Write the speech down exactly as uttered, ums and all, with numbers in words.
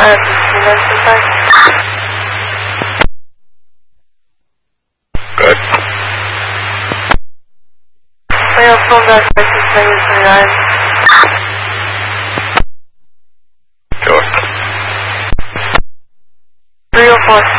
uh, fifteen five. Good. three oh four back by six twenty-nine. Sure. three oh four